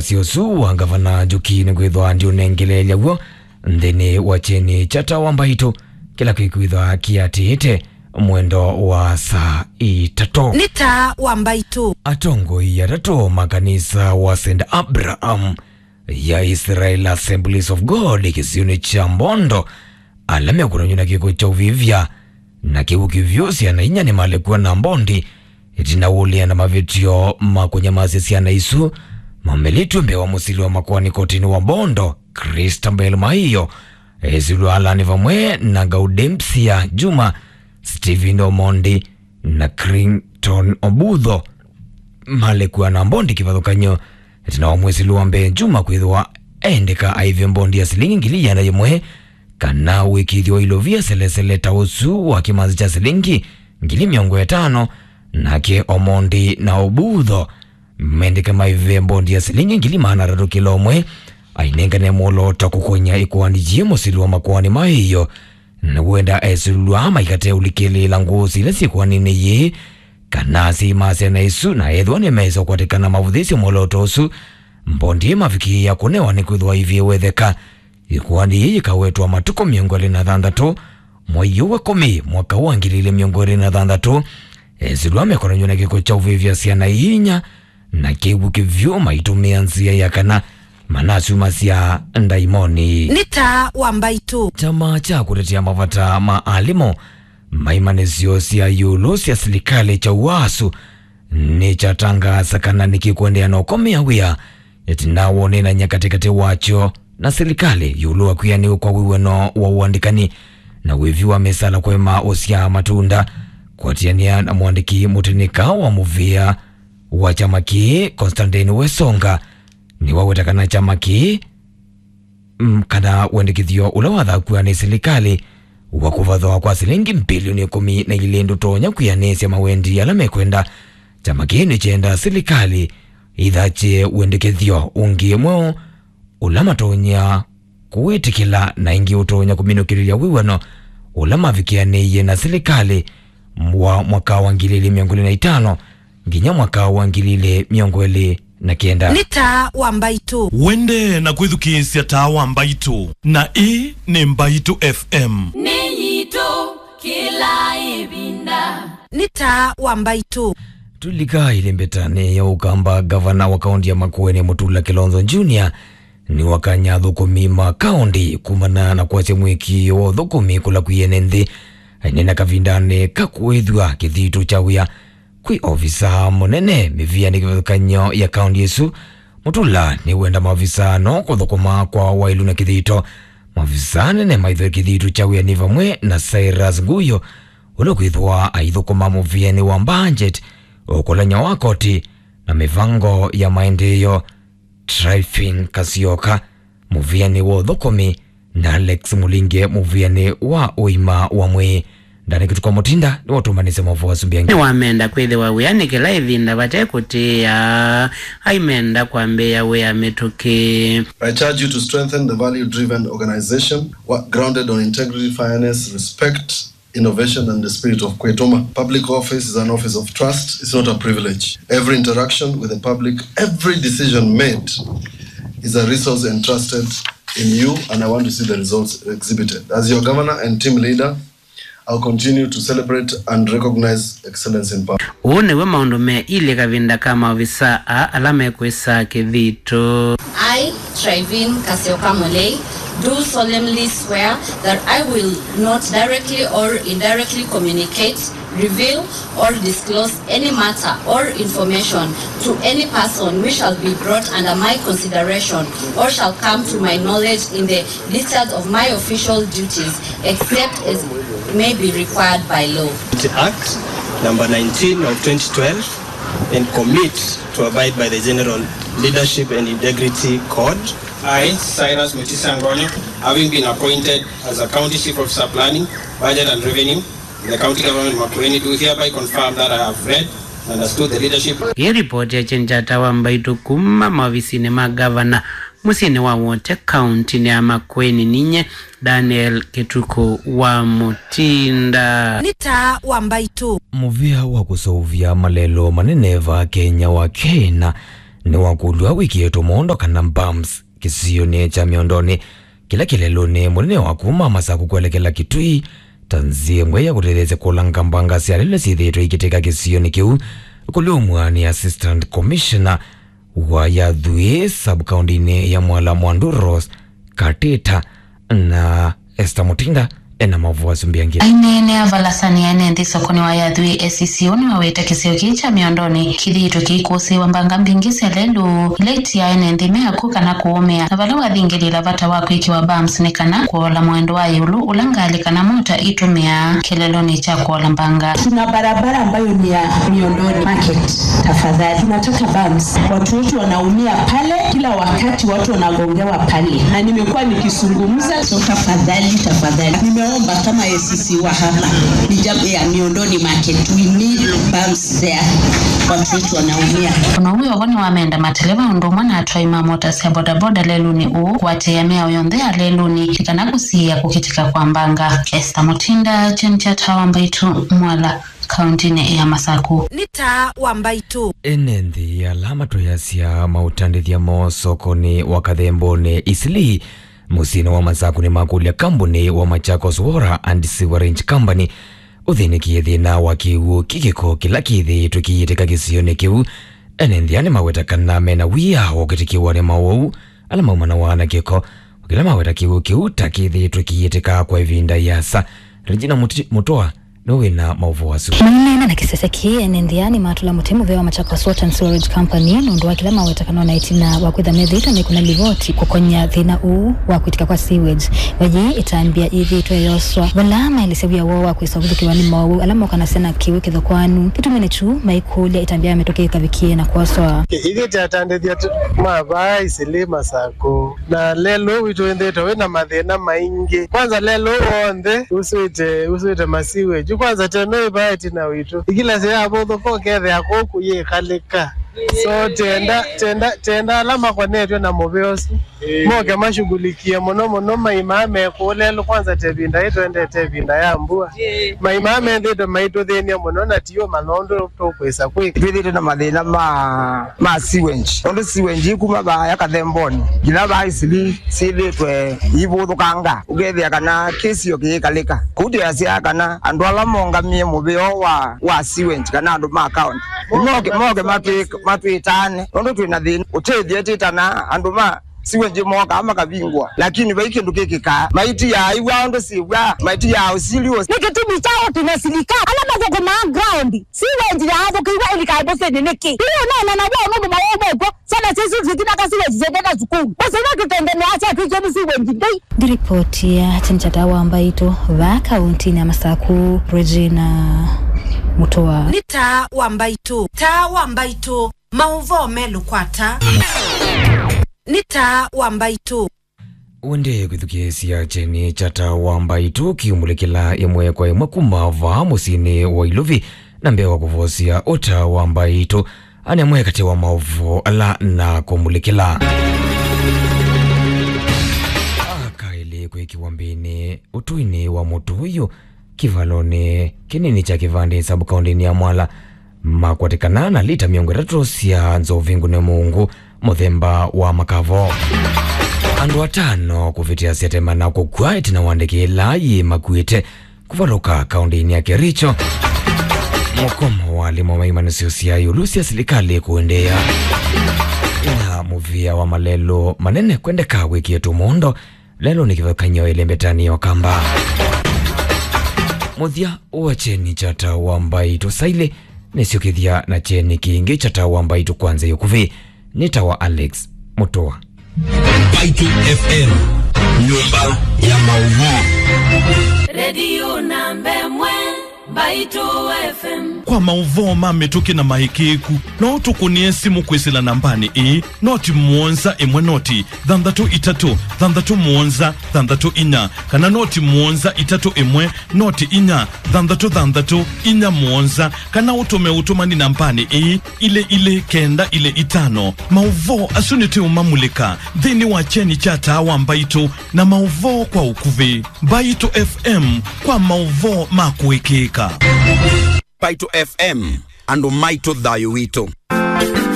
wasiosu wa gavana Njuki niguithwa ndio nengelelya guo ndini wacheni chata wambaito kila kwikuithwa kiatite mwendo wa saa 3 nita wambaito atongo ya tato makanisa wa St. Abraham ya Israel Assemblies of God kisiuni cha Mbondo alame kuronyuna kiko cha uvivya na kiwuki vyosi anainya ni malekuwa na mbondi itina ulia na mavitio makunya masisi anaisu mamelitu mbewa musili wa makuani kotini wa Mbondo Krista Mbele Mahiyo Ezulu Alani Vamwe na Gaudempsia Juma Stephen Omondi na Crington Obudho malekuwa na mbondi kivadhukanyo itina wa mwezi luambe Juma kuidhwa endeka aive mbondi ya silingi ngili yana yemwe kana wiki dhio ilovia selesele tausu wa kimazi cha silingi ngili 500 na ke Omondi na Obudho mendeka maive mbondi ya silingi ngili maana rado kilomwe ainengane molo takukonya ikuwani jimo siluwa makuwani Mahiyo na wenda Ezulu ama ikate ulikele langu sile sikuwa nini ye kanasi mase na isu na edhwani mezo kwa tekana mavudhisi molo tosu mbondi mafiki ya kunewa ni kuidhwa hivi wedheka ikuwani ye ikawetua matuko miongole na dhandatu mwayuwe komi mwaka wangilile miongole na dhandatu Ezulu amekoronyo na kiko cha uvivya siya inya na kebu kivyo maitumia nsia ya kana Manasu masia ndaimoni nita wambaito chama cha kutetea mavata maalimo maimanesio siya yulu siya silikali cha uasu ni chatanga sakana nikikuendea na ukomea wia etinawo nena nyakatekate wacho na silikali yulu wakuya ni kwa wiweno wa uandikani na wivi wa mesala kwema osia matunda kwa tiania na muandiki mutinika wa muvia wa chama ki Konstantini Wesonga ni wawetakana chama ki kana wendikithio ula watha kuya silikali wakuvadhoa kwa silingi bilioni 10 na ilendu tonya kuyanesya mawendi alame kwenda chama ki ni chenda silikali idhache wendikithio ungi mweo ula matonya kuwitikila na ingi utonya kuminukiriria wiwano ula mavikianeye na silikali mwaka wa 2025 nginya mwaka wa 2029 nita wambaito wende na kwithukisya ta wambaito na ni Mbaito FM Neyito kila ibinda nita wambaito tulika ile mbetane ya ukamba gavana wa kaunti ya Makueni Mutula Kilonzo Junior ni wakanya thukumi ma kaunti kumana na kwache mwiki wa thukumi kula kuyenenthi nena kavindane kakwethwa kithito chawia kwi ofisa munene mivia ni kivakanyo ya kaunti yesu Mutula ni wenda mavisa no kuthukuma kwa wailu na kithito mavisa nene maitho kithito chawia ni vamwe na Cyrus Nguyo ulo kwithwa aithukuma muvia ni wa budget ukulanya wa koti na mivango ya maendeleo Tryphon Kasioka muvia ni wa thukumi na Alex Mulinge muvia ni wa uima wa mwe ndani kitu kwa mutinda ni watumanise mavu wa Sumbiangi ni wamenda kwethe wa wea kila ivinda batekutia haimenda kwa mbeya wea metuke. I charge you to strengthen the value-driven organization grounded on integrity, fairness, respect, innovation and the spirit of Kwetoma. Public office is an office of trust. It's not a privilege. Every interaction with the public, every decision made is a resource entrusted in you, and I want to see the results exhibited. As your governor and team leader, I'll continue to celebrate and recognize excellence in power. Uone we maundu me ile kavinda kama ofisa alame kwesa kithito. I, Tryphon Kasioka Mulei, do solemnly swear that I will not directly or indirectly communicate, reveal or disclose any matter or information to any person which shall be brought under my consideration or shall come to my knowledge in the discharge of my official duties, except as may be required by law. The Act number 19 of 2012 and commit to abide by the General Leadership and Integrity Code. I, Cyrus Mutisa Ngonyo, having been appointed as a County Chief Officer Planning, Budget and Revenue, the County Government of Makueni, do hereby confirm that I have read and understood the leadership. Hii ripoti ya chenjata wa Mbaito kuma mavisine magavana musine wa wote kaunti ni ya Makueni ninye Daniel Ketuko wa Mutinda nita wambaito muvia wa kusovya malelo maneneva Kenya wa Kena ni wakulwa wiki yetu mondo kana bums kisione cha miondoni kila kilelone munene wakuma masaku kwelekela Kitui tanzie mweya kuteleze kulanga mbanga sialile sithitwe ikiteka kisione kiu kulumwa ni assistant commissioner wa Yadhui sub-county ya Mwala Mwanduros Katita na Esther Mutinda ena mavua sumbiangi ainene avalasani ane ndisa koni wa Yadhui SCCO ni waweta kisio kicha miondoni kithito kikusi wambanga mbingisi lelu leti ya ene ndimea kuka na kuomea na wala wadhingili la vata wako ikiwa bams nikana kuola mwendo wa yulu ulangali kana mota itumia keleloni cha kuola mbanga. Tuna barabara ambayo ni ya miondoni market, tafadhali tunataka bams. Watu wetu wanaumia pale kila wakati, watu wanagongewa pale na nimekuwa nikisungumza, so tafadhali nimeomba kama SCC wa hapa ni jambo ya miondoni market, we need bums there, watu wetu wanaumia. Kuna huyo wani wameenda mateleva undumwa na atwa imamota siya bodaboda leluni kuwateamea uyondhea leluni likana kusia kukitika kwa mbanga. Esther Mutinda, Jenja Tawambaitu, Mwala, kaunti ya Masaku. Nita Wambaitu. Enendi ya lama toyasia mautandithia mo sokoni wakathembone Isili musino wa Masaku ni makulia kambuni wa Machakos Water and Sewerage Company uthinikie thina wa kiwu kikiko kila kithi tukiyiteka kisione kiwu enendi ane maweta kana mena wia wakitikiwa ni mawau ala maumana wana kiko wakila maweta kiwu kiwu takithi tukiyiteka kwa ivinda yasa. Regina Mutoa nowe na mauvuasu mwenena na kisese kie nendiani matula mutemu vewa Machakos Water and Sewerage Company nondo wakila maweta kanona itina wakwitha methita mekuna livoti kukonya thina wakuitika kwa sewage waji itaambia hivi itwe yoswa walama ilisewia wawa kuisavudu kiwani mawu alama wakana sena kiwe kitho kwanu kitu mene chu maikulia itaambia ametokea kavikie na kuwaswa hivi tiatandithia mavaa Isili Masaku na lelo wituendeta wena mathina maingi. Kwanza lelo onthe usuite masiweju kwanza teno ibaiti na witu ikila se hapo thoko kethe yako kuye kalika so tenda alama kwa netwe na mobeosi moke mashughulikia mono maimame kulelo kwanza tebinda ito ende tebinda ya mbua maimame ndeto maito thenia mono na tiyo manondo tokwesa kwiki twithite na mathina ma sewage ondo sewage kuma ba ya kathemboni gila ba Isili sithitwe ibuthukanga ugethia kana kisio kikalika kuti asia kana andu ala mongamie mubeo wa sewage kana andu ma account moke matwitane ondo twina thina utethia titana andu ma sewage moka ama kavingwa lakini baike ndukikika maiti ya iwa ndo siwa maiti ya usilios nikitubi chao tunasilika alama zoko ma ground sewage ya hapo kiwa ilikaibo niki hiyo na wao ndo maobo sana sisi zitina kasi sewage zuku basi na tutendene acha tuje sewage ndai ripoti ya Jenja Tawambaitu va kaunti ya Masaku. Regina Mutoa. Nita Wambaitu mauvo melukwata. Nita Wambaitu. wende kwithukiesia cheni chata Wambaitu kiumulekela imwe kwa imwe kumava musini wa Iluvi na mbewa kuvosia ota Wambaitu ane mwe kati wa mauvo ala na kumulekela akaili kwikiwambini utuini wa mutu huyu kivalone kinini cha kivandi sabu kaundini ya Mwala makwatikana na lita miongo 3 sia nzovingu ne Mungu muthemba wa makavo andu 5 kuvitia siatema na kukwaiti na wandikila yi makuite kuvaloka kaundini ya Kericho mukomo walimo maimanisio siya yulusi silikali kuendea na muvia wa malelo manene kwendeka wiki yetu mondo lelo nikivakanyo ilembetani ya kamba muthia uwa cheni chata Wambaitu saile nesiokithia na cheni kiingi chata Wambaitu kwanza yukuvi nitawa Alex Mutoa. Baitu FM nyumba ya maudhui Radio Nambe Mwe Baitu FM kwa mauvoo mametuki na mahikiku no tukunie simu kwisila nambani noti muonza imwe noti thandatu itatu thandatu muonza thandatu inya kana noti muonza itatu imwe noti inya thandatu inya muonza kana utume utumani nambani ile kenda ile itano mauvoo asunite umamulika dhini wa cheni chata Wambaitu na mauvoo kwa ukuvi Baitu FM kwa mauvoo makuikika Baitu FM ando maito dhayo wito.